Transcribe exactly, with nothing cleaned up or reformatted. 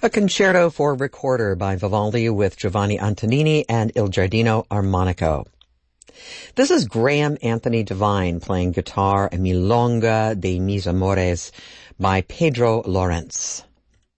A concerto for recorder by Vivaldi with Giovanni Antonini and Il Giardino Armonico. This is Graham Anthony Devine playing guitar, a Milonga dei Mis Amores by Pedro Lawrence.